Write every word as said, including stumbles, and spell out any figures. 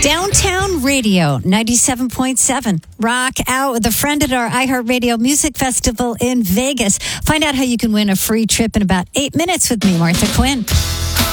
Downtown Radio, ninety-seven point seven. Rock out with a friend at our iHeartRadio Music Festival in Vegas. Find out how you can win a free trip in about eight minutes with me, Martha Quinn.